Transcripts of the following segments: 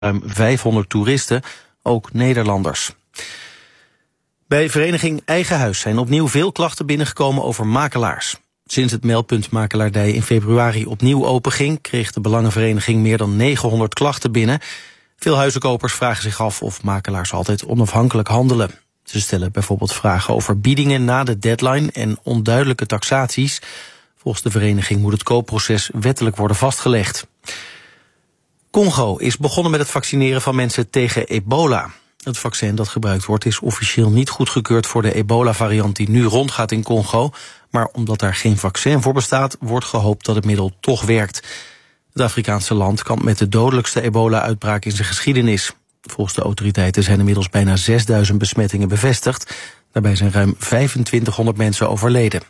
ruim 500 toeristen, ook Nederlanders. Bij vereniging Eigen Huis zijn opnieuw veel klachten binnengekomen over makelaars. Sinds het meldpunt Makelaardij in februari opnieuw openging, kreeg de Belangenvereniging meer dan 900 klachten binnen. Veel huizenkopers vragen zich af of makelaars altijd onafhankelijk handelen. Ze stellen bijvoorbeeld vragen over biedingen na de deadline en onduidelijke taxaties. Volgens de vereniging moet het koopproces wettelijk worden vastgelegd. Congo is begonnen met het vaccineren van mensen tegen ebola. Het vaccin dat gebruikt wordt is officieel niet goedgekeurd voor de ebola-variant die nu rondgaat in Congo. Maar omdat daar geen vaccin voor bestaat, wordt gehoopt dat het middel toch werkt. Het Afrikaanse land kampt met de dodelijkste ebola-uitbraak in zijn geschiedenis. Volgens de autoriteiten zijn inmiddels bijna 6000 besmettingen bevestigd. Daarbij zijn ruim 2500 mensen overleden.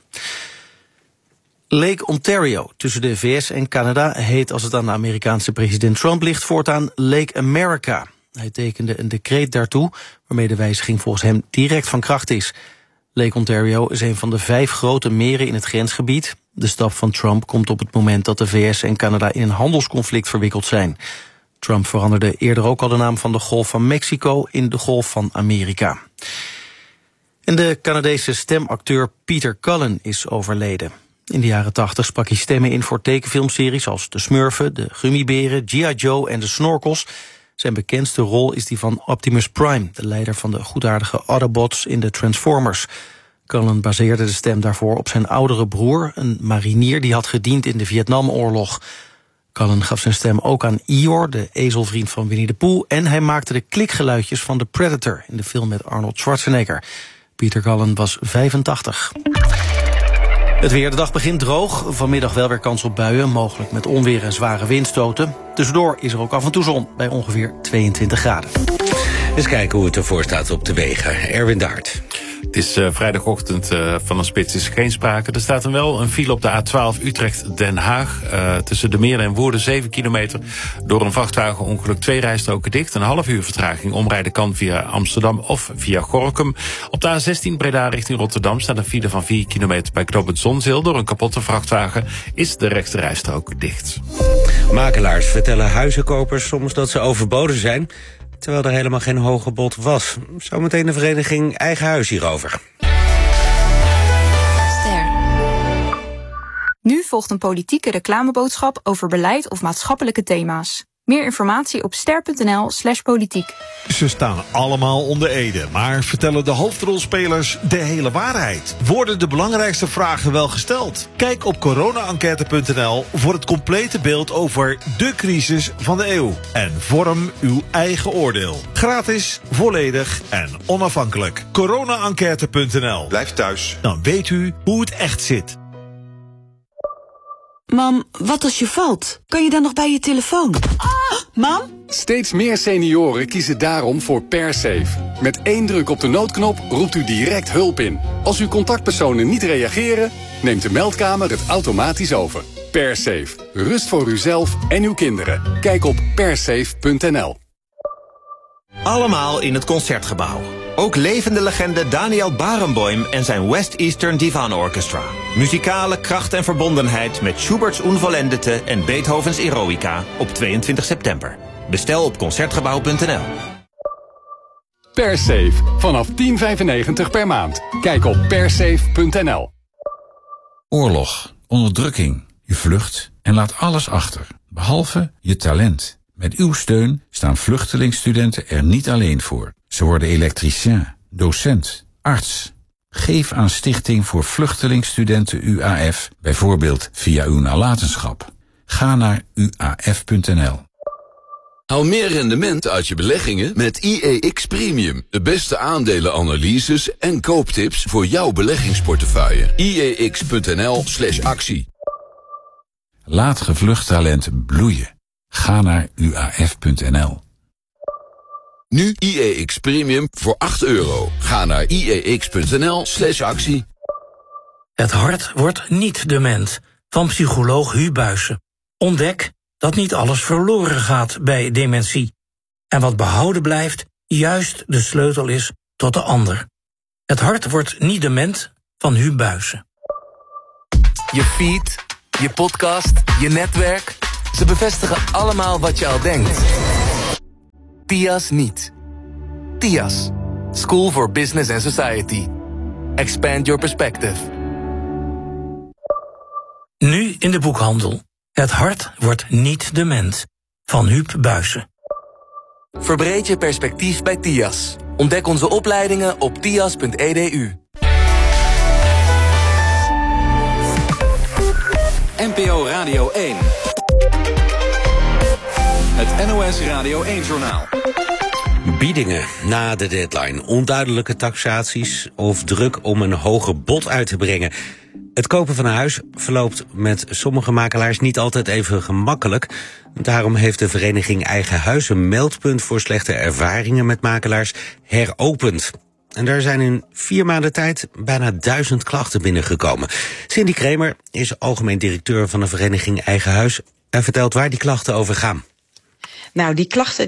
Lake Ontario tussen de VS en Canada heet, als het aan de Amerikaanse president Trump ligt, voortaan Lake America. Hij tekende een decreet daartoe, waarmee de wijziging volgens hem direct van kracht is. Lake Ontario is een van de 5 grote meren in het grensgebied. De stap van Trump komt op het moment dat de VS en Canada in een handelsconflict verwikkeld zijn. Trump veranderde eerder ook al de naam van de Golf van Mexico in de Golf van Amerika. En de Canadese stemacteur Peter Cullen is overleden. In de jaren 80 sprak hij stemmen in voor tekenfilmseries als De Smurfen, De Gummiberen, G.I. Joe en De Snorkels. Zijn bekendste rol is die van Optimus Prime, de leider van de goedaardige Autobots in de Transformers. Cullen baseerde de stem daarvoor op zijn oudere broer, een marinier die had gediend in de Vietnamoorlog. Cullen gaf zijn stem ook aan Eeyore, de ezelvriend van Winnie de Pooh, en hij maakte de klikgeluidjes van The Predator in de film met Arnold Schwarzenegger. Peter Cullen was 85. Het weer, de dag begint droog. Vanmiddag wel weer kans op buien, mogelijk met onweer en zware windstoten. Tussendoor is er ook af en toe zon, bij ongeveer 22 graden. Eens kijken hoe het ervoor staat op de wegen. Erwin Daert. Het is vrijdagochtend, van een spits is geen sprake. Er staat dan wel een file op de A12 Utrecht-Den Haag. Tussen de Meerlen en Woerden 7 kilometer. Door een vrachtwagenongeluk 2 rijstroken dicht. Een half uur vertraging. Omrijden kan via Amsterdam of via Gorinchem. Op de A16 Breda richting Rotterdam staat een file van 4 kilometer bij knooppunt Zonzeel. Door een kapotte vrachtwagen is de rechte rijstrook dicht. Makelaars vertellen huizenkopers soms dat ze overboden zijn, terwijl er helemaal geen hoger bod was. Zometeen de vereniging Eigen Huis hierover. Ster. Nu volgt een politieke reclameboodschap over beleid of maatschappelijke thema's. Meer informatie op ster.nl/politiek. Ze staan allemaal onder ede, maar vertellen de hoofdrolspelers de hele waarheid? Worden de belangrijkste vragen wel gesteld? Kijk op corona-enquête.nl voor het complete beeld over de crisis van de eeuw. En vorm uw eigen oordeel. Gratis, volledig en onafhankelijk. corona-enquête.nl. Blijf thuis. Dan weet u hoe het echt zit. Mam, wat als je valt? Kan je dan nog bij je telefoon? Mam? Steeds meer senioren kiezen daarom voor PerSafe. Met 1 druk op de noodknop roept u direct hulp in. Als uw contactpersonen niet reageren, neemt de meldkamer het automatisch over. PerSafe. Rust voor uzelf en uw kinderen. Kijk op persafe.nl. Allemaal in het Concertgebouw. Ook levende legende Daniel Barenboim en zijn West Eastern Divan Orchestra. Muzikale kracht en verbondenheid met Schubert's Unvollendete en Beethovens Eroica op 22 september. Bestel op Concertgebouw.nl. PerSafe. Vanaf $10,95 per maand. Kijk op persafe.nl. Oorlog, onderdrukking. Je vlucht en laat alles achter, behalve je talent. Met uw steun staan vluchtelingstudenten er niet alleen voor. Ze worden elektricien, docent, arts. Geef aan Stichting voor Vluchtelingstudenten UAF, bijvoorbeeld via uw nalatenschap. Ga naar uaf.nl. Haal meer rendement uit je beleggingen met IEX Premium. De beste aandelenanalyses en kooptips voor jouw beleggingsportefeuille. IEX.nl/actie. Laat gevlucht talent bloeien. Ga naar uaf.nl. Nu IEX Premium voor €8. Ga naar IEX.nl/actie. Het hart wordt niet dement. Van psycholoog Hu Buijsen. Ontdek dat niet alles verloren gaat bij dementie. En wat behouden blijft, juist de sleutel is tot de ander. Het hart wordt niet dement, van Hu Buijsen. Je feed, je podcast, je netwerk. Ze bevestigen allemaal wat je al denkt. TIAS niet. TIAS, School for Business and Society. Expand your perspective. Nu in de boekhandel. Het hart wordt niet dement. Van Huub Buijsen. Verbreed je perspectief bij TIAS. Ontdek onze opleidingen op tias.edu. NPO Radio 1. Het NOS Radio 1-journaal. Biedingen na de deadline, onduidelijke taxaties of druk om een hoger bod uit te brengen. Het kopen van een huis verloopt met sommige makelaars niet altijd even gemakkelijk. Daarom heeft de vereniging Eigen Huis een meldpunt voor slechte ervaringen met makelaars heropend. En daar zijn in 4 maanden tijd bijna 1000 klachten binnengekomen. Cindy Kramer is algemeen directeur van de vereniging Eigen Huis en vertelt waar die klachten over gaan. Nou, die klachten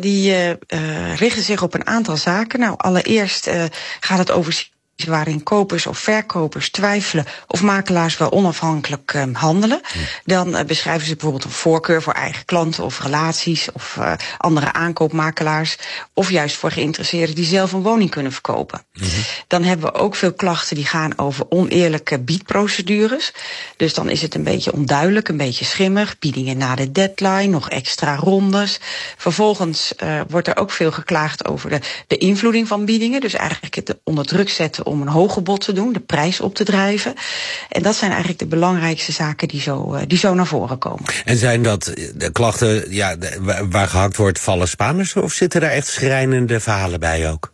richten zich op een aantal zaken. Nou, allereerst gaat het over waarin kopers of verkopers twijfelen of makelaars wel onafhankelijk handelen. Dan beschrijven ze bijvoorbeeld een voorkeur voor eigen klanten of relaties of andere aankoopmakelaars. Of juist voor geïnteresseerden die zelf een woning kunnen verkopen. Dan hebben we ook veel klachten die gaan over oneerlijke biedprocedures. Dus dan is het een beetje onduidelijk, een beetje schimmig. Biedingen na de deadline, nog extra rondes. Vervolgens wordt er ook veel geklaagd over de beïnvloeding van biedingen. Dus eigenlijk het onder druk zetten om een hoger bod te doen, de prijs op te drijven. En dat zijn eigenlijk de belangrijkste zaken die zo naar voren komen. En zijn dat de klachten waar gehakt wordt, vallen Spaanders? Of zitten daar echt schrijnende verhalen bij ook?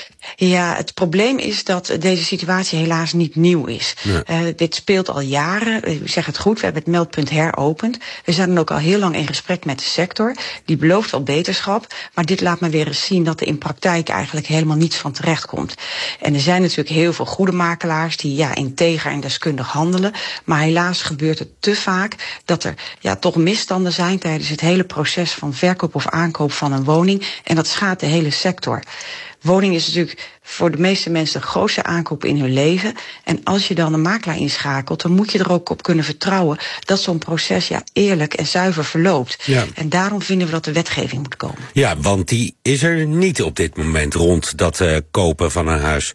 Ja, het probleem is dat deze situatie helaas niet nieuw is. Nee. Dit speelt al jaren. U zegt het goed, we hebben het meldpunt heropend. We zijn dan ook al heel lang in gesprek met de sector. Die belooft wel beterschap, maar dit laat me weer eens zien dat er in praktijk eigenlijk helemaal niets van terecht komt. En er zijn natuurlijk heel veel goede makelaars die integer en deskundig handelen. Maar helaas gebeurt het te vaak dat er toch misstanden zijn tijdens het hele proces van verkoop of aankoop van een woning. En dat schaadt de hele sector. Woning is natuurlijk voor de meeste mensen de grootste aankoop in hun leven. En als je dan een makelaar inschakelt, dan moet je er ook op kunnen vertrouwen dat zo'n proces eerlijk en zuiver verloopt. Ja. En daarom vinden we dat de wetgeving moet komen. Ja, want die is er niet op dit moment rond dat kopen van een huis.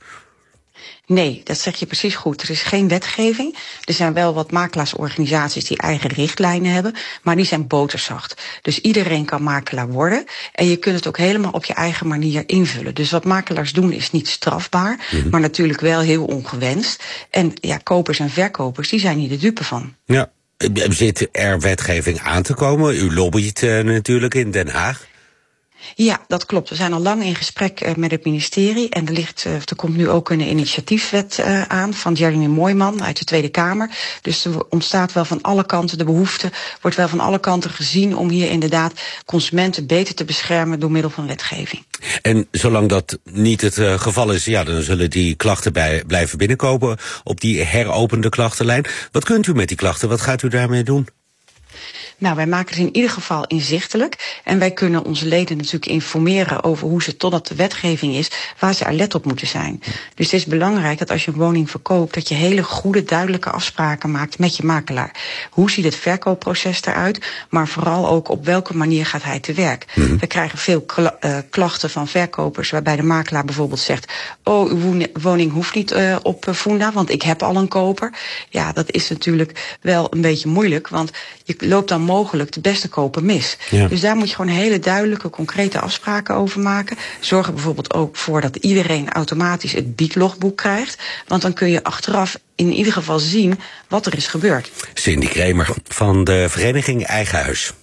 Nee, dat zeg je precies goed. Er is geen wetgeving. Er zijn wel wat makelaarsorganisaties die eigen richtlijnen hebben, maar die zijn boterzacht. Dus iedereen kan makelaar worden en je kunt het ook helemaal op je eigen manier invullen. Dus wat makelaars doen is niet strafbaar, maar natuurlijk wel heel ongewenst. En kopers en verkopers, die zijn hier de dupe van. Ja, zit er wetgeving aan te komen? U lobbyt natuurlijk in Den Haag. Ja, dat klopt. We zijn al lang in gesprek met het ministerie. En er komt nu ook een initiatiefwet aan van Jeremy Mooijman uit de Tweede Kamer. Dus er ontstaat wel van alle kanten de behoefte, wordt wel van alle kanten gezien om hier inderdaad consumenten beter te beschermen door middel van wetgeving. En zolang dat niet het geval is, dan zullen die klachten blijven binnenkomen op die heropende klachtenlijn. Wat kunt u met die klachten? Wat gaat u daarmee doen? Nou, wij maken het in ieder geval inzichtelijk. En wij kunnen onze leden natuurlijk informeren over hoe ze, totdat de wetgeving is, waar ze alert op moeten zijn. Dus het is belangrijk dat als je een woning verkoopt, dat je hele goede, duidelijke afspraken maakt met je makelaar. Hoe ziet het verkoopproces eruit? Maar vooral ook op welke manier gaat hij te werk. We krijgen veel klachten van verkopers waarbij de makelaar bijvoorbeeld zegt: oh, uw woning hoeft niet op Funda, want ik heb al een koper. Ja, dat is natuurlijk wel een beetje moeilijk, want je loopt dan mogelijk de beste koper mis. Ja. Dus daar moet je gewoon hele duidelijke, concrete afspraken over maken. Zorg er bijvoorbeeld ook voor dat iedereen automatisch het biedlogboek krijgt. Want dan kun je achteraf in ieder geval zien wat er is gebeurd. Cindy Kramer van de vereniging Eigen Huis.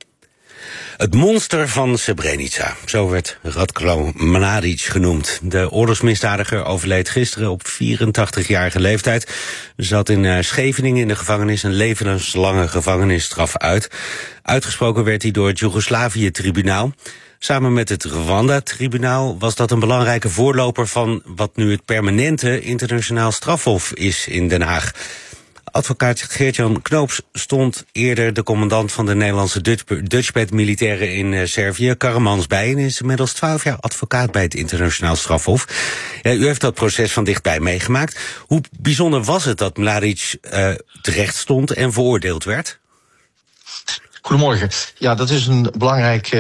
Het monster van Srebrenica, zo werd Ratko Mladic genoemd. De oorlogsmisdadiger overleed gisteren op 84-jarige leeftijd. Zat in Scheveningen in de gevangenis een levenslange gevangenisstraf uit. Uitgesproken werd hij door het Joegoslavië-tribunaal. Samen met het Rwanda-tribunaal was dat een belangrijke voorloper van wat nu het permanente internationaal strafhof is in Den Haag. Advocaat Geert-Jan Knoops stond eerder de commandant van de Nederlandse Dutchbat-militairen in Servië, Karamans, bij en is inmiddels 12 jaar advocaat bij het internationaal strafhof. Ja, u heeft dat proces van dichtbij meegemaakt. Hoe bijzonder was het dat Mladic terecht stond en veroordeeld werd? Goedemorgen. Ja, dat is een belangrijk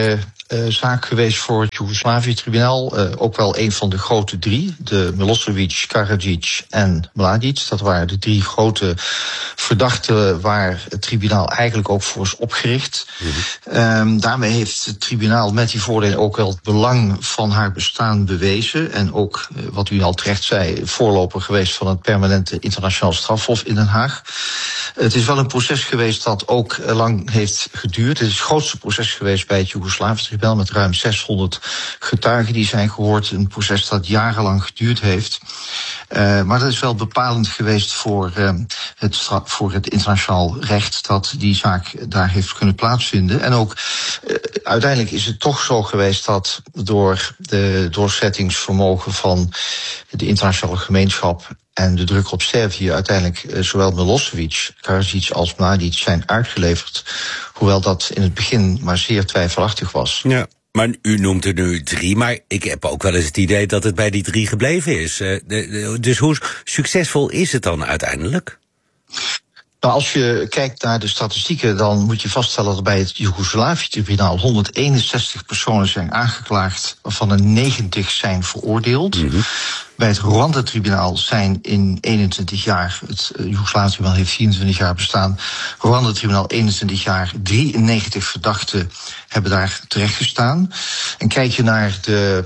zaak geweest voor het Joegoslavië-tribunaal. Ook wel een van de grote drie. De Milosevic, Karadzic en Mladic. Dat waren de drie grote verdachten waar het tribunaal eigenlijk ook voor is opgericht. Daarmee heeft het tribunaal met die voordelen ook wel het belang van haar bestaan bewezen. En ook, wat u al terecht zei, voorloper geweest van het permanente internationaal strafhof in Den Haag. Het is wel een proces geweest dat ook lang heeft geduurd. Het is het grootste proces geweest bij het Joegoslavië-tribunaal met ruim 600 getuigen die zijn gehoord. Een proces dat jarenlang geduurd heeft. Maar dat is wel bepalend geweest voor het internationaal recht dat die zaak daar heeft kunnen plaatsvinden. En ook uiteindelijk is het toch zo geweest dat door de doorzettingsvermogen van de internationale gemeenschap en de druk op Servië uiteindelijk zowel Milosevic, Karadzic als Mladic zijn uitgeleverd. Hoewel dat in het begin maar zeer twijfelachtig was. Ja. Maar u noemt er nu 3, maar ik heb ook wel eens het idee dat het bij die 3 gebleven is. Dus hoe succesvol is het dan uiteindelijk? Nou, als je kijkt naar de statistieken, dan moet je vaststellen dat bij het Joegoslavië-tribunaal 161 personen zijn aangeklaagd, waarvan er 90 zijn veroordeeld. Bij het Rwanda-tribunaal zijn in 21 jaar, het Joegoslavië-tribunaal heeft 24 jaar bestaan, Rwanda-tribunaal 21 jaar, 93 verdachten hebben daar terecht gestaan. En kijk je naar de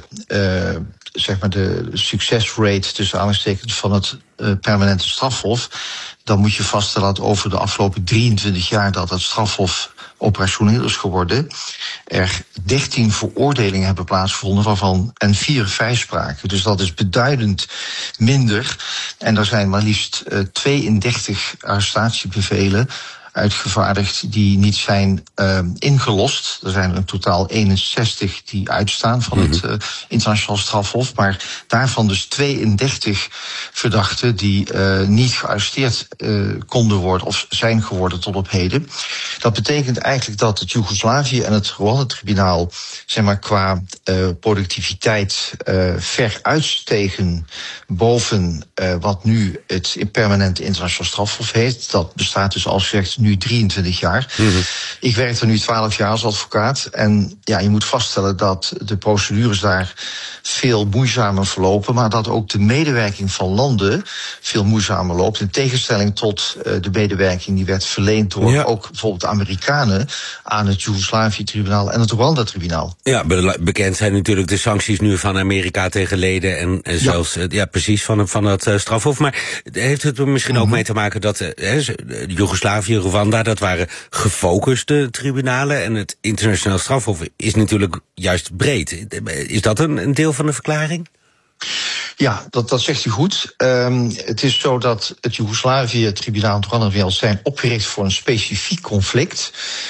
succesrate tussen aanhalingstekens van het permanente strafhof, dan moet je vaststellen dat over de afgelopen 23 jaar dat het strafhof operationeel is geworden, er 13 veroordelingen hebben plaatsgevonden, en 4 vrijspraken. Dus dat is beduidend minder. En er zijn maar liefst 32 arrestatiebevelen uitgevaardigd die niet zijn ingelost. Er zijn er in totaal 61 die uitstaan van het internationaal strafhof, maar daarvan dus 32 verdachten die niet gearresteerd konden worden of zijn geworden tot op heden. Dat betekent eigenlijk dat het Joegoslavië en het Rwanda-tribunaal qua productiviteit ver uitstegen boven wat nu het permanente internationaal strafhof heeft. Dat bestaat dus als gezegd nu 23 jaar. Ik werk er nu 12 jaar als advocaat. En ja, je moet vaststellen dat de procedures daar veel moeizamer verlopen, maar dat ook de medewerking van landen veel moeizamer loopt. In tegenstelling tot de medewerking die werd verleend door ook bijvoorbeeld de Amerikanen aan het Joegoslavië-tribunaal en het Rwanda-tribunaal. Ja, bekend zijn natuurlijk de sancties nu van Amerika tegen leden en zelfs precies van het strafhof. Maar heeft het er misschien ook mee te maken dat Joegoslavië, Rwanda, dat waren gefocuste tribunalen en het internationaal strafhof is natuurlijk juist breed. Is dat een deel van de verklaring? Ja, dat zegt u goed. Het is zo dat het Joegoslavië-tribunaal en het Rwanda-tribunaal zijn opgericht voor een specifiek conflict.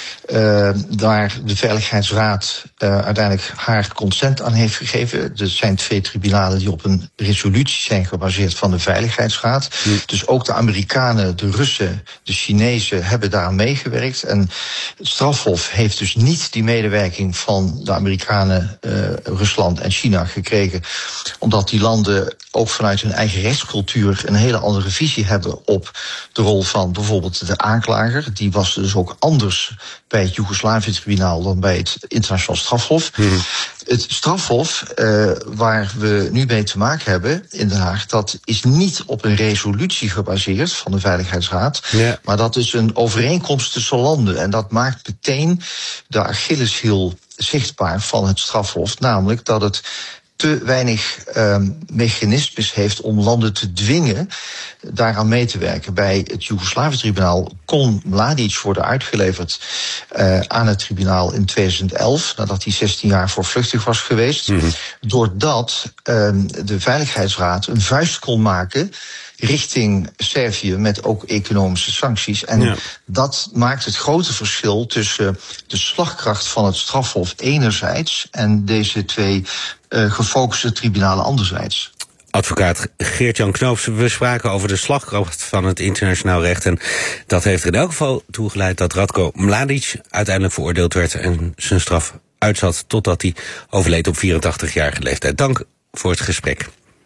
Waar de Veiligheidsraad uiteindelijk haar consent aan heeft gegeven. Er zijn 2 tribunalen die op een resolutie zijn gebaseerd van de Veiligheidsraad. Dus ook de Amerikanen, de Russen, de Chinezen hebben daaraan meegewerkt. En het strafhof heeft dus niet die medewerking van de Amerikanen, Rusland en China gekregen. Omdat die landen ook vanuit hun eigen rechtscultuur een hele andere visie hebben op de rol van bijvoorbeeld de aanklager. Die was dus ook anders bij het Joegoslavië-tribunaal dan bij het internationaal strafhof. Het strafhof waar we nu mee te maken hebben in Den Haag, dat is niet op een resolutie gebaseerd van de Veiligheidsraad, maar dat is een overeenkomst tussen landen. En dat maakt meteen de Achilleshiel zichtbaar van het strafhof, namelijk dat het te weinig mechanismes heeft om landen te dwingen daaraan mee te werken. Bij het Joegoslavië-tribunaal kon Mladic worden uitgeleverd aan het tribunaal in 2011, nadat hij 16 jaar voorvluchtig was geweest, doordat de Veiligheidsraad een vuist kon maken richting Servië met ook economische sancties. En dat maakt het grote verschil tussen de slagkracht van het strafhof enerzijds en deze 2 gefocuste tribunalen anderzijds. Advocaat Geert-Jan Knoops, we spraken over de slagkracht van het internationaal recht. En dat heeft er in elk geval toegeleid dat Ratko Mladic uiteindelijk veroordeeld werd en zijn straf uitzat totdat hij overleed op 84-jarige leeftijd. Dank voor het gesprek.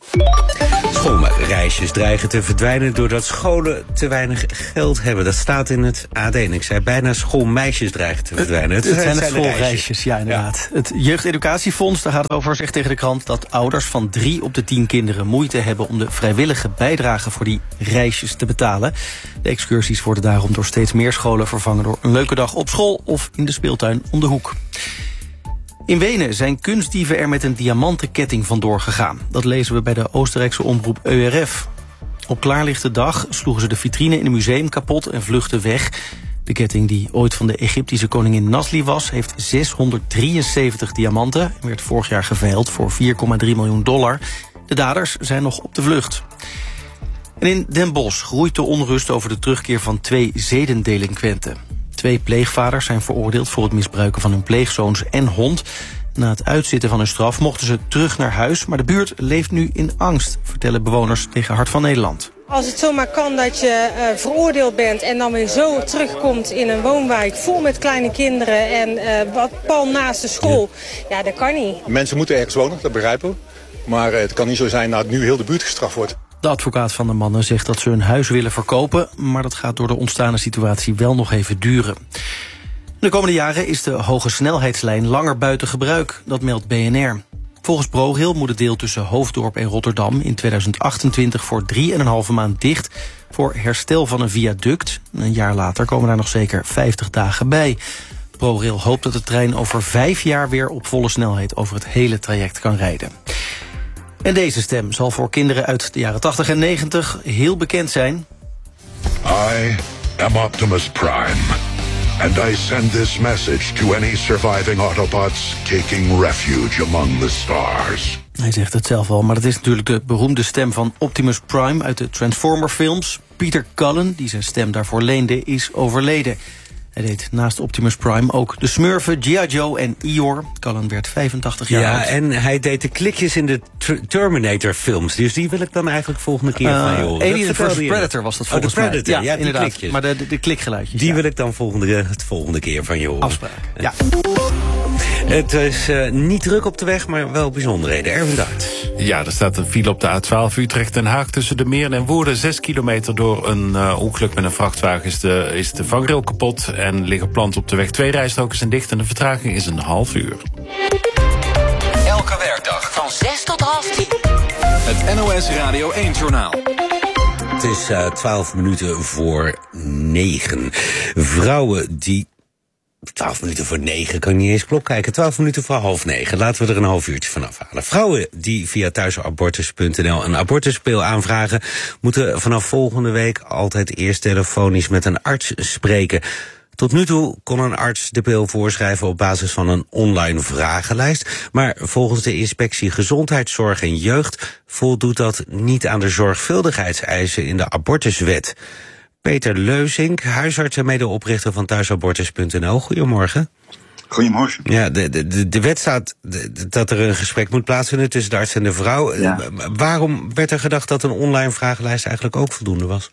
Schoolreisjes dreigen te verdwijnen doordat scholen te weinig geld hebben. Dat staat in het AD. En ik zei bijna schoolmeisjes dreigen te verdwijnen. Het zijn schoolreisjes, ja inderdaad. Ja. Het Jeugdeducatiefonds, daar gaat het over, zegt tegen de krant dat ouders van 3 op de 10 kinderen moeite hebben om de vrijwillige bijdrage voor die reisjes te betalen. De excursies worden daarom door steeds meer scholen vervangen door een leuke dag op school of in de speeltuin om de hoek. In Wenen zijn kunstdieven er met een diamantenketting vandoor gegaan. Dat lezen we bij de Oostenrijkse omroep EURF. Op klaarlichte dag sloegen ze de vitrine in een museum kapot en vluchtten weg. De ketting, die ooit van de Egyptische koningin Nasli was, heeft 673 diamanten en werd vorig jaar geveild voor $4,3 miljoen. De daders zijn nog op de vlucht. En in Den Bosch groeit de onrust over de terugkeer van 2 zedendelinquenten. 2 pleegvaders zijn veroordeeld voor het misbruiken van hun pleegzoons en hond. Na het uitzitten van hun straf mochten ze terug naar huis, maar de buurt leeft nu in angst, vertellen bewoners tegen Hart van Nederland. Als het zomaar kan dat je veroordeeld bent en dan weer zo terugkomt in een woonwijk vol met kleine kinderen en pal naast de school, ja, dat kan niet. Mensen moeten ergens wonen, dat begrijpen we. Maar het kan niet zo zijn dat nu heel de buurt gestraft wordt. De advocaat van de mannen zegt dat ze hun huis willen verkopen, maar dat gaat door de ontstane situatie wel nog even duren. De komende jaren is de hoge snelheidslijn langer buiten gebruik, dat meldt BNR. Volgens ProRail moet het deel tussen Hoofddorp en Rotterdam in 2028 voor 3,5 maand dicht voor herstel van een viaduct. Een jaar later komen daar nog zeker 50 dagen bij. ProRail hoopt dat de trein over 5 jaar weer op volle snelheid over het hele traject kan rijden. En deze stem zal voor kinderen uit de jaren 80 en 90 heel bekend zijn. I am Optimus Prime. And I send this message to any surviving Autobots taking refuge among the stars. Hij zegt het zelf al, maar dat is natuurlijk de beroemde stem van Optimus Prime uit de Transformer-films. Peter Cullen, die zijn stem daarvoor leende, is overleden. Hij deed naast Optimus Prime ook de Smurfen, G.I. Joe en Eeyore. Cullen werd 85 jaar oud. Ja, en hij deed de klikjes in de Terminator-films. Dus die wil ik dan eigenlijk volgende keer van je horen. Alien vs. Predator was dat volgens mij. De Predator, ja, inderdaad. Klikjes. Maar de klikgeluidjes. Die wil ik dan het volgende keer van je horen. Afspraak, ja. Het is niet druk op de weg, maar wel bijzonderheden. Erwin Daert. Ja, er staat een file op de A12 Utrecht-Den Haag tussen de Meern en Woerden. 6 kilometer door een ongeluk met een vrachtwagen is de vangrail kapot en liggen planten op de weg. 2 rijstroken zijn dicht en de vertraging is een half uur. Elke werkdag van 6 tot half 10. Het NOS Radio 1-journaal. Het is 12 minuten voor 9. Vrouwen die... 12 minuten voor 9, kan ik niet eens klok kijken. 12 minuten voor half 9. Laten we er een half uurtje van afhalen. Vrouwen die via thuisabortus.nl een abortuspil aanvragen, moeten vanaf volgende week altijd eerst telefonisch met een arts spreken. Tot nu toe kon een arts de pil voorschrijven op basis van een online vragenlijst. Maar volgens de Inspectie Gezondheidszorg en Jeugd voldoet dat niet aan de zorgvuldigheidseisen in de abortuswet. Peter Leuzink, huisarts en medeoprichter van thuisabortus.nl. Goedemorgen. Goedemorgen. Ja, de wet staat dat er een gesprek moet plaatsvinden tussen de arts en de vrouw. Ja. Waarom werd er gedacht dat een online vragenlijst eigenlijk ook voldoende was?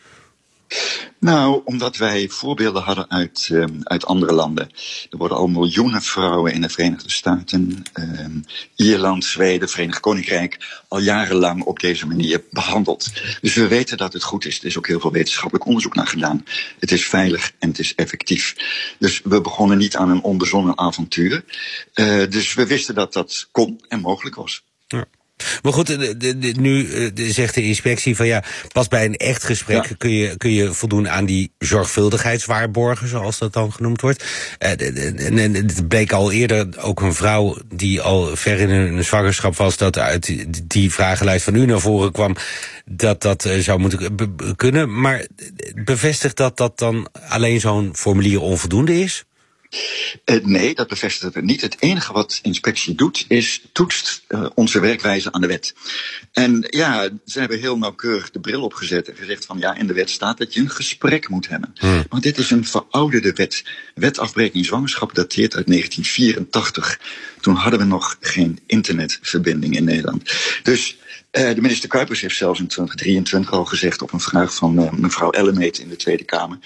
Nou, omdat wij voorbeelden hadden uit andere landen. Er worden al miljoenen vrouwen in de Verenigde Staten, Ierland, Zweden, Verenigd Koninkrijk al jarenlang op deze manier behandeld. Dus we weten dat het goed is. Er is ook heel veel wetenschappelijk onderzoek naar gedaan. Het is veilig en het is effectief. Dus we begonnen niet aan een onbezonnen avontuur. Dus we wisten dat dat kon en mogelijk was. Ja. Maar goed, nu zegt de inspectie van ja, pas bij een echt gesprek kun je voldoen aan die zorgvuldigheidswaarborgen, zoals dat dan genoemd wordt. En het bleek al eerder ook een vrouw die al ver in een zwangerschap was, dat uit die vragenlijst van u naar voren kwam, dat zou moeten kunnen. Maar bevestigt dat dan alleen zo'n formulier onvoldoende is? Nee, dat bevestigt het niet. Het enige wat inspectie doet, is toetst onze werkwijze aan de wet. En ja, ze hebben heel nauwkeurig de bril opgezet en gezegd van ja, in de wet staat dat je een gesprek moet hebben. Maar dit is een verouderde wet. Wet afbreking zwangerschap dateert uit 1984. Toen hadden we nog geen internetverbinding in Nederland. Dus de minister Kuipers heeft zelfs in 2023 al gezegd op een vraag van mevrouw Ellemeet in de Tweede Kamer.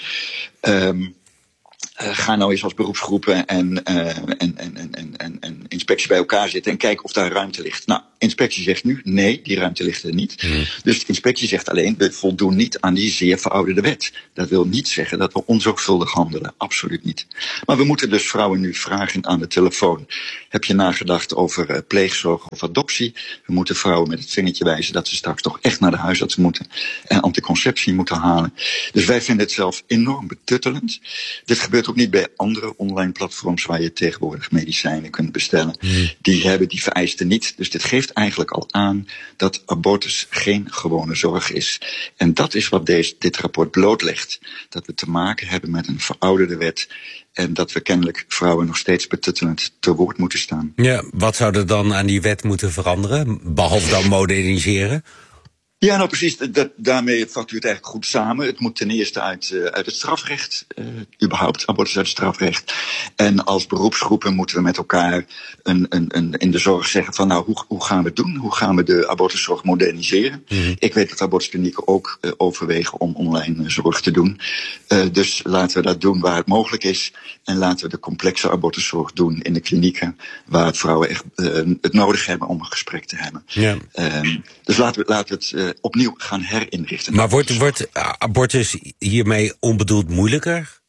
Ga nou eens als beroepsgroepen en inspectie bij elkaar zitten en kijk of daar ruimte ligt. Nou, inspectie zegt nu, nee, die ruimte ligt er niet. Dus de inspectie zegt alleen, we voldoen niet aan die zeer verouderde wet. Dat wil niet zeggen dat we onzorgvuldig handelen, absoluut niet. Maar we moeten dus vrouwen nu vragen aan de telefoon. Heb je nagedacht over pleegzorg of adoptie? We moeten vrouwen met het vingertje wijzen dat ze straks toch echt naar de huisarts moeten en anticonceptie moeten halen. Dus wij vinden het zelf enorm betuttelend. Dit gebeurt ook niet bij andere online platforms waar je tegenwoordig medicijnen kunt bestellen. Die hebben die vereisten niet. Dus dit geeft eigenlijk al aan dat abortus geen gewone zorg is. En dat is wat dit rapport blootlegt. Dat we te maken hebben met een verouderde wet. En dat we kennelijk vrouwen nog steeds betuttelend te woord moeten staan. Ja, wat zou er dan aan die wet moeten veranderen? Behalve dan moderniseren? Ja, nou precies, daarmee vat u het eigenlijk goed samen. Het moet ten eerste uit het strafrecht, überhaupt abortus uit het strafrecht. En als beroepsgroepen moeten we met elkaar in de zorg zeggen van nou, hoe gaan we het doen? Hoe gaan we de abortuszorg moderniseren? Ik weet dat abortusklinieken ook overwegen om online zorg te doen. Dus laten we dat doen waar het mogelijk is. En laten we de complexe abortuszorg doen in de klinieken waar vrouwen echt het nodig hebben om een gesprek te hebben. Ja. Dus laten we het opnieuw gaan herinrichten. Maar wordt abortus hiermee onbedoeld moeilijker?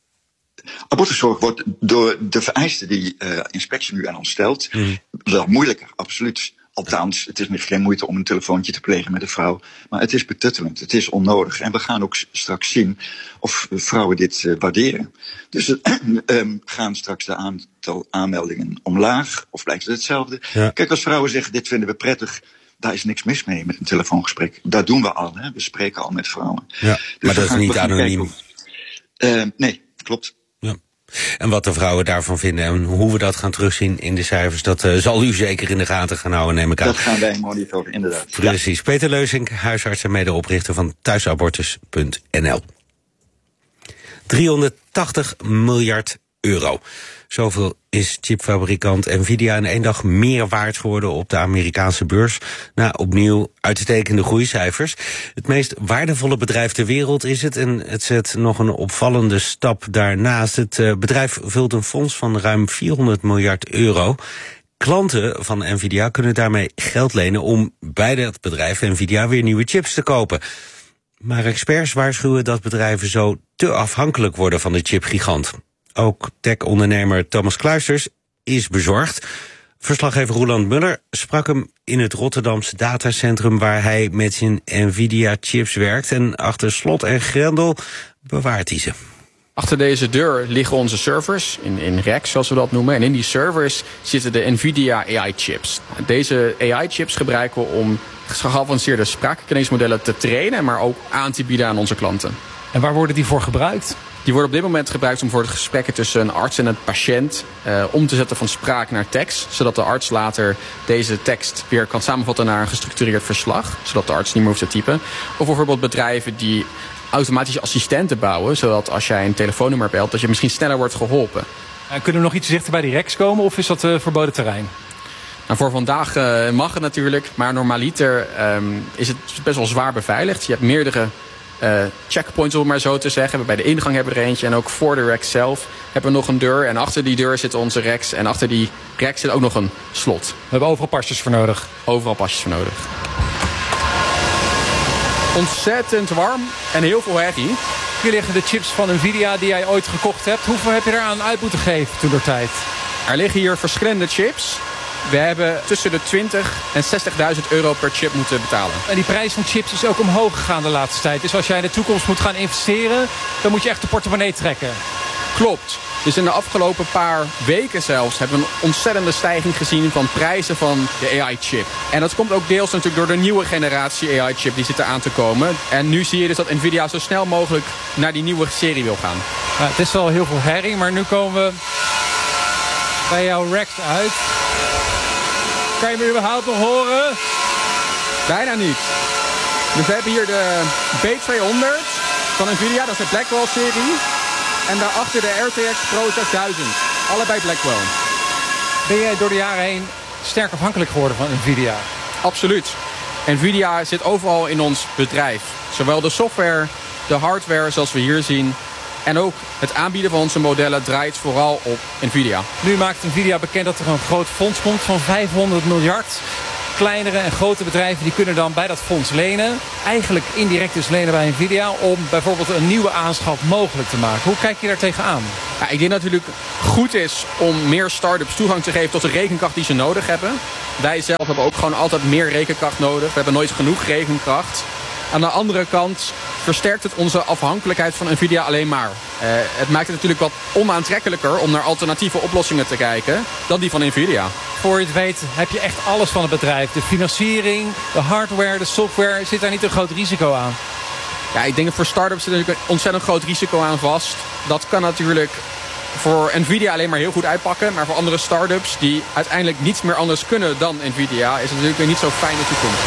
Abortuszorg wordt door de vereisten die inspectie nu aan ons stelt wel moeilijker, absoluut. Althans, het is geen moeite om een telefoontje te plegen met een vrouw. Maar het is betuttelend, het is onnodig. En we gaan ook straks zien of vrouwen dit waarderen. Dus gaan straks de aantal aanmeldingen omlaag? Of blijft het hetzelfde? Ja. Kijk, als vrouwen zeggen, dit vinden we prettig, daar is niks mis mee met een telefoongesprek. Dat doen we al, hè? We spreken al met vrouwen. Ja, dus maar dat is niet anoniem. Nee, klopt. Ja. En wat de vrouwen daarvan vinden en hoe we dat gaan terugzien in de cijfers, dat zal u zeker in de gaten gaan houden, neem ik aan. Dat gaan wij monitoren, inderdaad. Precies. Ja. Peter Leusink, huisarts en medeoprichter van thuisabortus.nl. 380 miljard euro. Zoveel is chipfabrikant Nvidia in 1 dag meer waard geworden op de Amerikaanse beurs. Na opnieuw uitstekende groeicijfers. Het meest waardevolle bedrijf ter wereld is het. En het zet nog een opvallende stap daarnaast. Het bedrijf vult een fonds van ruim 400 miljard euro. Klanten van Nvidia kunnen daarmee geld lenen om bij dat bedrijf Nvidia weer nieuwe chips te kopen. Maar experts waarschuwen dat bedrijven zo te afhankelijk worden van de chipgigant. Ook tech-ondernemer Thomas Kluisters is bezorgd. Verslaggever Roland Muller sprak hem in het Rotterdamse datacentrum waar hij met zijn Nvidia-chips werkt. En achter slot en grendel bewaart hij ze. Achter deze deur liggen onze servers, in racks zoals we dat noemen. En in die servers zitten de Nvidia AI-chips. Deze AI-chips gebruiken we om geavanceerde spraakkennismodellen te trainen, maar ook aan te bieden aan onze klanten. En waar worden die voor gebruikt? Die worden op dit moment gebruikt om voor de gesprekken tussen een arts en een patiënt om te zetten van spraak naar tekst. Zodat de arts later deze tekst weer kan samenvatten naar een gestructureerd verslag. Zodat de arts niet meer hoeft te typen. Of bijvoorbeeld bedrijven die automatische assistenten bouwen. Zodat als jij een telefoonnummer belt, dat je misschien sneller wordt geholpen. Kunnen we nog iets dichter bij die racks komen of is dat verboden terrein? Nou, voor vandaag mag het natuurlijk. Maar normaliter is het best wel zwaar beveiligd. Je hebt meerdere checkpoints, om maar zo te zeggen. Bij de ingang hebben we er eentje en ook voor de rack zelf hebben we nog een deur. En achter die deur zitten onze racks en achter die rack zit ook nog een slot. We hebben overal pasjes voor nodig. Overal pasjes voor nodig. Ontzettend warm en heel veel herrie. Hier liggen de chips van Nvidia die jij ooit gekocht hebt. Hoeveel heb je eraan uit moeten geven toen der tijd? Er liggen hier verschillende chips. We hebben tussen de 20 en 60.000 euro per chip moeten betalen. En die prijs van chips is ook omhoog gegaan de laatste tijd. Dus als jij in de toekomst moet gaan investeren, dan moet je echt de portemonnee trekken. Klopt. Dus in de afgelopen paar weken zelfs hebben we een ontzettende stijging gezien van prijzen van de AI-chip. En dat komt ook deels natuurlijk door de nieuwe generatie AI-chip die zit aan te komen. En nu zie je dus dat Nvidia zo snel mogelijk naar die nieuwe serie wil gaan. Nou, het is wel heel veel herrie, maar nu komen we bij jouw racks uit. Kan je me überhaupt nog horen? Bijna niet. Dus we hebben hier de B200 van Nvidia, dat is de Blackwell-serie. En daarachter de RTX Pro 6000. Allebei Blackwell. Ben jij door de jaren heen sterk afhankelijk geworden van Nvidia? Absoluut. Nvidia zit overal in ons bedrijf. Zowel de software, de hardware zoals we hier zien. En ook het aanbieden van onze modellen draait vooral op Nvidia. Nu maakt Nvidia bekend dat er een groot fonds komt van 500 miljard. kleinere en grote bedrijven die kunnen dan bij dat fonds lenen. Eigenlijk indirect dus lenen bij Nvidia om bijvoorbeeld een nieuwe aanschaf mogelijk te maken. Hoe kijk je daar tegenaan? Ja, ik denk dat het natuurlijk goed is om meer start-ups toegang te geven tot de rekenkracht die ze nodig hebben. Wij zelf hebben ook gewoon altijd meer rekenkracht nodig. We hebben nooit genoeg rekenkracht. Aan de andere kant versterkt het onze afhankelijkheid van Nvidia alleen maar. Het maakt het natuurlijk wat onaantrekkelijker om naar alternatieve oplossingen te kijken dan die van Nvidia. Voor je het weet heb je echt alles van het bedrijf. De financiering, de hardware, de software. Zit daar niet een groot risico aan? Ja, ik denk dat voor start-ups zit er natuurlijk een ontzettend groot risico aan vast. Dat kan natuurlijk voor Nvidia alleen maar heel goed uitpakken. Maar voor andere start-ups die uiteindelijk niets meer anders kunnen dan Nvidia is het natuurlijk weer niet zo fijne toekomst.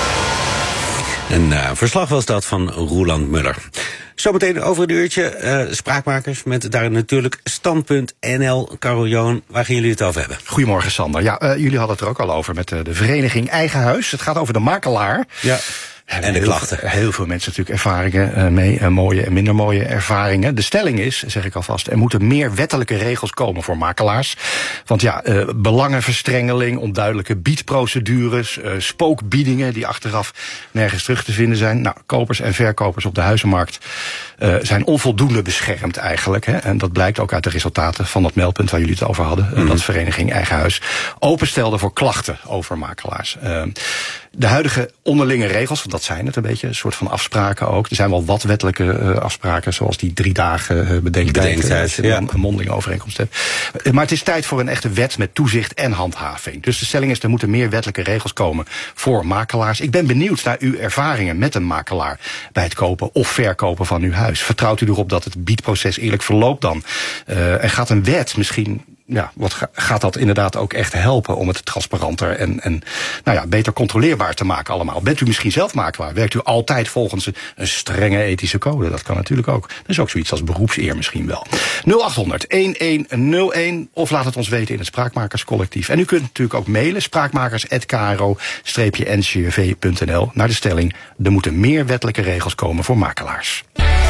Een verslag was dat van Roeland Muller. Zometeen over een uurtje spraakmakers met daarin natuurlijk Stand.nl. Karel Joon, waar gaan jullie het over hebben? Goedemorgen Sander. Ja, jullie hadden het er ook al over met de vereniging Eigen Huis. Het gaat over de makelaar. Ja. En de klachten. Heel veel mensen natuurlijk ervaringen mee, mooie en minder mooie ervaringen. De stelling is, zeg ik alvast, er moeten meer wettelijke regels komen voor makelaars. Want ja, belangenverstrengeling, onduidelijke biedprocedures, spookbiedingen die achteraf nergens terug te vinden zijn. Nou, kopers en verkopers op de huizenmarkt zijn onvoldoende beschermd eigenlijk. Hè. En dat blijkt ook uit de resultaten van dat meldpunt waar jullie het over hadden. Dat vereniging Eigen Huis openstelde voor klachten over makelaars. De huidige onderlinge regels, want dat zijn het een beetje, een soort van afspraken ook. Er zijn wel wat wettelijke afspraken, zoals die 3 dagen bedenktijd, als je een mondelinge overeenkomst hebt. Maar het is tijd voor een echte wet met toezicht en handhaving. Dus de stelling is, er moeten meer wettelijke regels komen voor makelaars. Ik ben benieuwd naar uw ervaringen met een makelaar bij het kopen of verkopen van uw huis. Vertrouwt u erop dat het biedproces eerlijk verloopt dan? En gaat een wet misschien, ja, gaat dat inderdaad ook echt helpen om het transparanter en nou ja, beter controleerbaar te maken allemaal? Bent u misschien zelf makelaar? Werkt u altijd volgens een strenge ethische code? Dat kan natuurlijk ook. Dat is ook zoiets als beroepseer misschien wel. 0800-1101 of laat het ons weten in het Spraakmakerscollectief. En u kunt natuurlijk ook mailen, spraakmakers@kro-ncrv.nl, naar de stelling: er moeten meer wettelijke regels komen voor makelaars.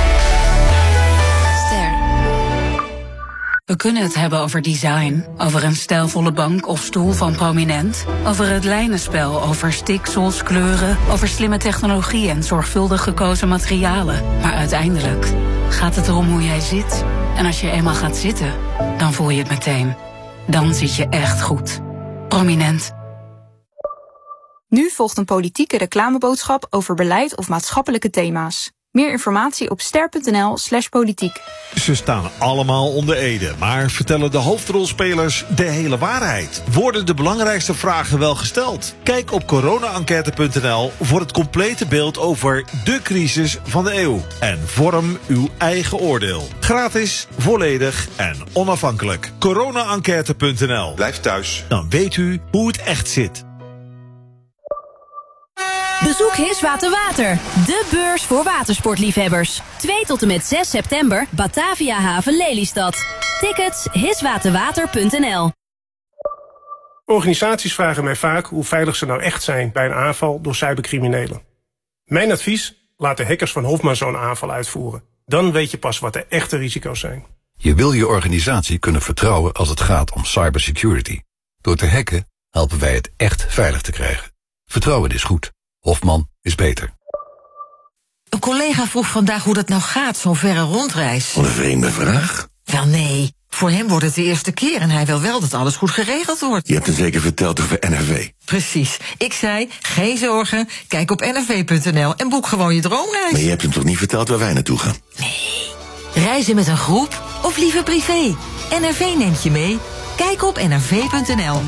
We kunnen het hebben over design, over een stijlvolle bank of stoel van Prominent, over het lijnenspel, over stiksels, kleuren, over slimme technologie en zorgvuldig gekozen materialen. Maar uiteindelijk gaat het erom hoe jij zit. En als je eenmaal gaat zitten, dan voel je het meteen. Dan zit je echt goed. Prominent. Nu volgt een politieke reclameboodschap over beleid of maatschappelijke thema's. Meer informatie op ster.nl/politiek. Ze staan allemaal onder Ede, maar vertellen de hoofdrolspelers de hele waarheid? Worden de belangrijkste vragen wel gesteld? Kijk op corona-enquête.nl voor het complete beeld over de crisis van de eeuw. En vorm uw eigen oordeel. Gratis, volledig en onafhankelijk. corona-enquête.nl. Blijf thuis. Dan weet u hoe het echt zit. Bezoek Hiswaterwater, de beurs voor watersportliefhebbers. 2 tot en met 6 september, Batavia Haven Lelystad. Tickets hiswaterwater.nl. Organisaties vragen mij vaak hoe veilig ze nou echt zijn bij een aanval door cybercriminelen. Mijn advies: laat de hackers van Hofman zo'n aanval uitvoeren. Dan weet je pas wat de echte risico's zijn. Je wil je organisatie kunnen vertrouwen als het gaat om cybersecurity. Door te hacken helpen wij het echt veilig te krijgen. Vertrouwen is goed. Hofman is beter. Een collega vroeg vandaag hoe dat nou gaat, zo'n verre rondreis. Wat een vreemde vraag. Wel nee, voor hem wordt het de eerste keer en hij wil wel dat alles goed geregeld wordt. Je hebt hem zeker verteld over NRV. Precies. Ik zei, geen zorgen, kijk op nrv.nl en boek gewoon je droomreis. Maar je hebt hem toch niet verteld waar wij naartoe gaan? Nee. Reizen met een groep of liever privé? NRV neemt je mee. Kijk op nrv.nl.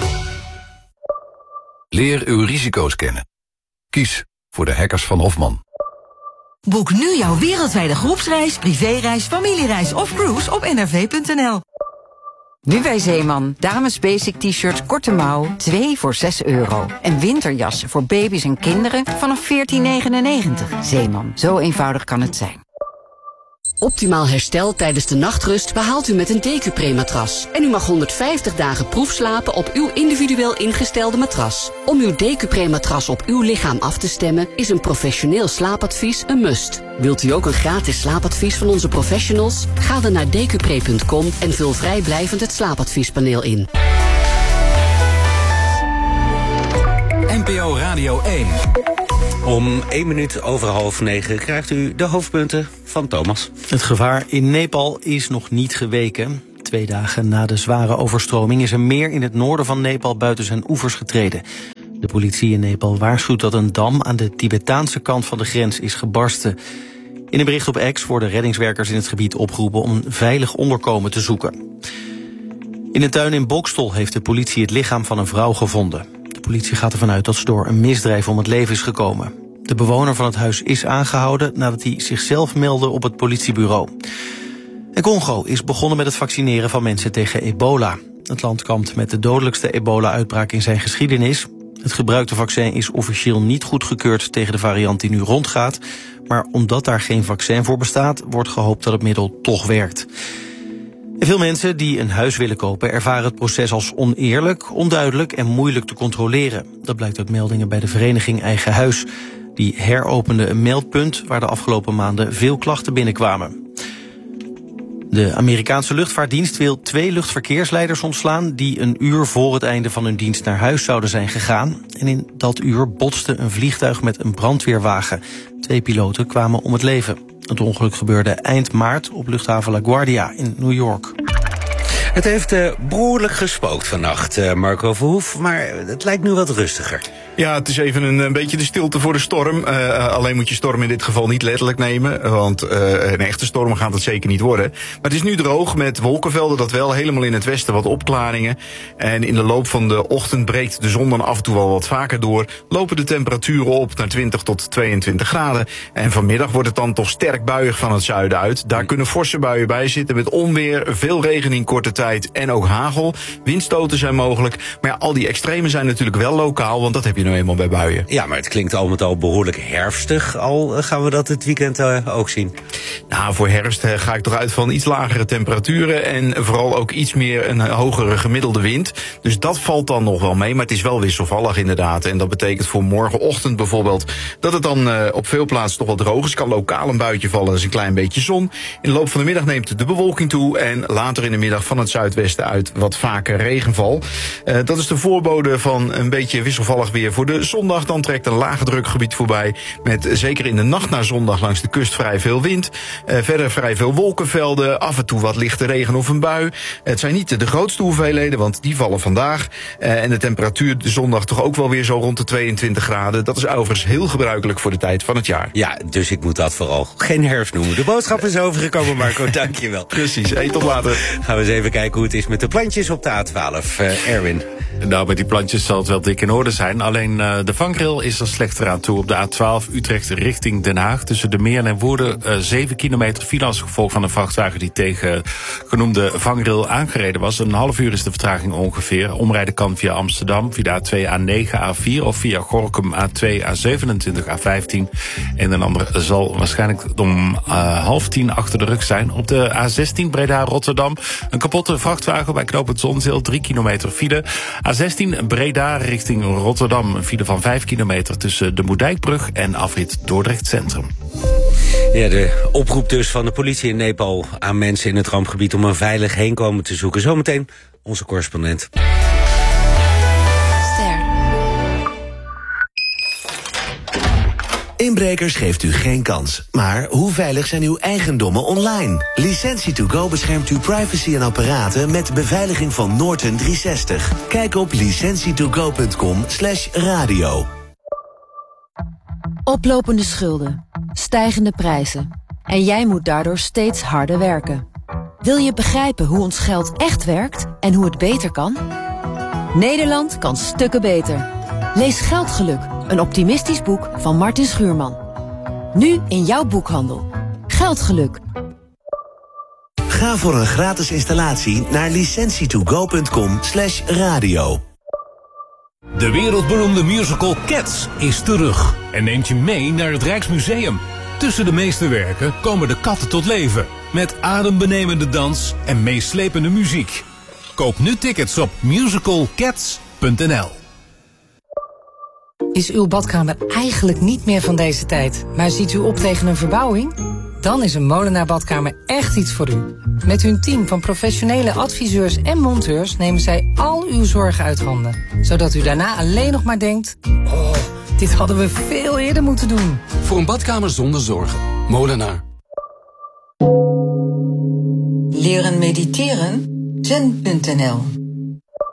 Leer uw risico's kennen. Kies voor de hackers van Hofman. Boek nu jouw wereldwijde groepsreis, privéreis, familiereis of cruise op nrv.nl. Nu bij Zeeman. Dames basic t-shirts korte mouw, 2 voor €6. En winterjassen voor baby's en kinderen vanaf $14,99. Zeeman, zo eenvoudig kan het zijn. Optimaal herstel tijdens de nachtrust behaalt u met een Decupre-matras. En u mag 150 dagen proefslapen op uw individueel ingestelde matras. Om uw Decupre-matras op uw lichaam af te stemmen is een professioneel slaapadvies een must. Wilt u ook een gratis slaapadvies van onze professionals? Ga dan naar decupre.com en vul vrijblijvend het slaapadviespaneel in. NPO Radio 1. Om 9:01 krijgt u de hoofdpunten van Thomas. Het gevaar in Nepal is nog niet geweken. 2 dagen na de zware overstroming is een meer in het noorden van Nepal buiten zijn oevers getreden. De politie in Nepal waarschuwt dat een dam aan de Tibetaanse kant van de grens is gebarsten. In een bericht op X worden reddingswerkers in het gebied opgeroepen om een veilig onderkomen te zoeken. In een tuin in Boxtel heeft de politie het lichaam van een vrouw gevonden. De politie gaat ervan uit dat ze door een misdrijf om het leven is gekomen. De bewoner van het huis is aangehouden nadat hij zichzelf meldde op het politiebureau. En Congo is begonnen met het vaccineren van mensen tegen ebola. Het land kampt met de dodelijkste ebola-uitbraak in zijn geschiedenis. Het gebruikte vaccin is officieel niet goedgekeurd tegen de variant die nu rondgaat. Maar omdat daar geen vaccin voor bestaat, wordt gehoopt dat het middel toch werkt. En veel mensen die een huis willen kopen ervaren het proces als oneerlijk, onduidelijk en moeilijk te controleren. Dat blijkt uit meldingen bij de vereniging Eigen Huis. Die heropende een meldpunt waar de afgelopen maanden veel klachten binnenkwamen. De Amerikaanse luchtvaartdienst wil 2 luchtverkeersleiders ontslaan die een uur voor het einde van hun dienst naar huis zouden zijn gegaan. En in dat uur botste een vliegtuig met een brandweerwagen. 2 piloten kwamen om het leven. Het ongeluk gebeurde eind maart op luchthaven LaGuardia in New York. Het heeft behoorlijk gespookt vannacht, Marco Verhoef, maar het lijkt nu wat rustiger. Ja, het is even een beetje de stilte voor de storm. Alleen moet je storm in dit geval niet letterlijk nemen, want een echte storm gaat het zeker niet worden. Maar het is nu droog met wolkenvelden, dat wel, helemaal in het westen wat opklaringen. En in de loop van de ochtend breekt de zon dan af en toe wel wat vaker door. Lopen de temperaturen op naar 20 tot 22 graden. En vanmiddag wordt het dan toch sterk buiig van het zuiden uit. Daar kunnen forse buien bij zitten met onweer, veel regen in korte tijd en ook hagel. Windstoten zijn mogelijk. Maar ja, al die extremen zijn natuurlijk wel lokaal, want dat heb je nou eenmaal bij buien. Ja, maar het klinkt al met al behoorlijk herfstig. Al gaan we dat het weekend ook zien. Nou, voor herfst ga ik toch uit van iets lagere temperaturen en vooral ook iets meer een hogere gemiddelde wind. Dus dat valt dan nog wel mee, maar het is wel wisselvallig inderdaad. En dat betekent voor morgenochtend bijvoorbeeld dat het dan op veel plaatsen toch wel droog is. Kan lokaal een buitje vallen, dat is een klein beetje zon. In de loop van de middag neemt de bewolking toe en later in de middag van het zuidwesten uit wat vaker regenval. Dat is de voorbode van een beetje wisselvallig weer voor de zondag. Dan trekt een lage drukgebied voorbij met zeker in de nacht naar zondag langs de kust vrij veel wind. Verder vrij veel wolkenvelden, af en toe wat lichte regen of een bui. Het zijn niet de grootste hoeveelheden, want die vallen vandaag. En de temperatuur de zondag toch ook wel weer zo rond de 22 graden. Dat is overigens heel gebruikelijk voor de tijd van het jaar. Ja, dus ik moet dat vooral geen herfst noemen. De boodschap is overgekomen, Marco. Dankjewel. Precies. Hey, tot later. Gaan we eens even kijken hoe het is met de plantjes op de A12. Erwin. Nou, met die plantjes zal het wel dik in orde zijn. Alleen de vangrail is er slechter aan toe op de A12 Utrecht richting Den Haag. Tussen de Meern en Woerden 7 kilometer file als gevolg van een vrachtwagen die tegen genoemde vangrail aangereden was. Een half uur is de vertraging ongeveer. Omrijden kan via Amsterdam, via de A2, A9, A4 of via Gorinchem, A2, A27, A15. En een ander zal waarschijnlijk om 9:30 achter de rug zijn. Op de A16 Breda-Rotterdam een kapotte vrachtwagen bij knooppunt Zonzeel, 3 kilometer file. A16 Breda richting Rotterdam, een file van 5 kilometer tussen de Moerdijkbrug en afrit Dordrecht Centrum. Ja, de oproep dus van de politie in Nepal aan mensen in het rampgebied om een veilig heenkomen te zoeken. Zometeen onze correspondent. Inbrekers geeft u geen kans. Maar hoe veilig zijn uw eigendommen online? Licentie2Go beschermt uw privacy en apparaten met beveiliging van Norton 360. Kijk op licentietogo.com/radio. Oplopende schulden, stijgende prijzen. En jij moet daardoor steeds harder werken. Wil je begrijpen hoe ons geld echt werkt en hoe het beter kan? Nederland kan stukken beter. Lees Geldgeluk, een optimistisch boek van Martin Schuurman. Nu in jouw boekhandel. Geldgeluk. Ga voor een gratis installatie naar licentietogo.com/radio. De wereldberoemde musical Cats is terug en neemt je mee naar het Rijksmuseum. Tussen de meesterwerken komen de katten tot leven, met adembenemende dans en meeslepende muziek. Koop nu tickets op musicalcats.nl. Is uw badkamer eigenlijk niet meer van deze tijd, maar ziet u op tegen een verbouwing? Dan is een Molenaar badkamer echt iets voor u. Met hun team van professionele adviseurs en monteurs nemen zij al uw zorgen uit handen. Zodat u daarna alleen nog maar denkt, oh, dit hadden we veel eerder moeten doen. Voor een badkamer zonder zorgen. Molenaar. Leren mediteren? Zen.nl